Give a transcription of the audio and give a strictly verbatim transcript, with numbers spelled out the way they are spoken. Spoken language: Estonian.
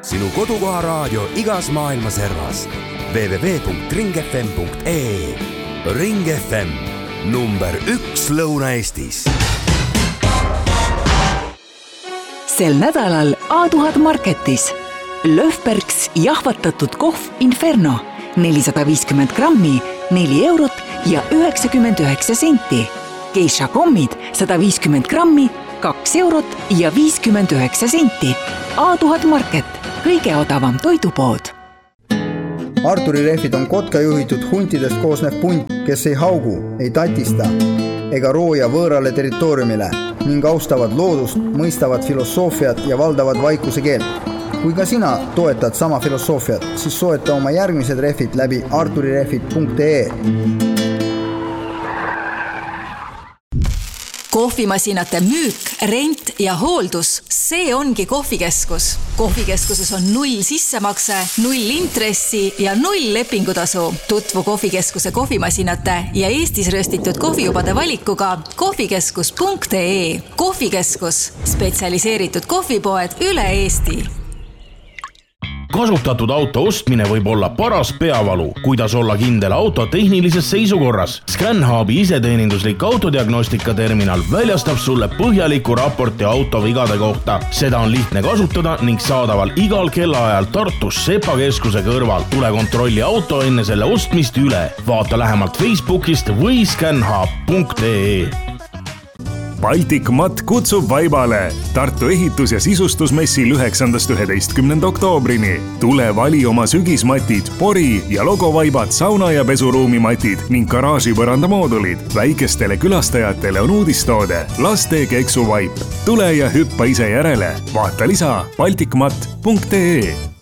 Sinu kodukoha raadio igas maailma servas. w w w punkt ring f m punkt e e. Ring F M, number üks Lõuna-Eestis. Sel nädalal A tuhat Marketis Löfbergs jahvatatud kohv Inferno nelisada viiskümmend grammi, neli eurot ja üheksakümmend üheksa senti. Geisha kommid sada viiskümmend grammi, kaks eurot ja viiskümmend üheksa senti. A tuhat Market, kõige odavam toidupood. Arturi rehvid on kotka juhitud huntidest koosnev punt, kes ei haugu, ei tatista ega rooja võõrale territooriumile ning austavad loodust, mõistavad filosoofiat ja valdavad vaikuse keelt. Kui ka sina toetad sama filosoofiat, siis soeta oma järgmised rehvid läbi arturirehvid punkt e e. Kohvimasinate müük, rent ja hooldus, see ongi kohvikeskus. Kohvikeskuses on null sissemakse, null intressi ja null lepingutasu. Tutvu kohvikeskuse kohvimasinate ja Eestis röstitud kohvijubade valikuga kohvikeskus punkt e e. Kohvikeskus, spetsialiseeritud kohvipoed üle Eesti. Kasutatud auto ostmine võib olla paras peavalu. Kuidas olla kindel auto tehnilises seisukorras? ScanHubi iseteeninduslik autodiagnostika terminal väljastab sulle põhjaliku raporti auto vigade kohta. Seda on lihtne kasutada ning saadaval igal kellaajal Tartus Sepa keskuse kõrval. Tule kontrolli auto enne selle ostmist üle. Vaata lähemalt Facebookist või scanhub punkt e e. Baltic-Matt kutsub vaibale Tartu ehitus- ja sisustusmessil üheksandast üheteistkümnenda oktoobrini. Tule vali oma sügismatid, pori ja logovaibad, sauna- ja pesuruumi matid ning garaaži põrandamoodulid. Väikestele külastajatele on uudistoode laste keksuvaip. Tule ja hüppa ise järele. Vaata lisa baltic matt punkt e e.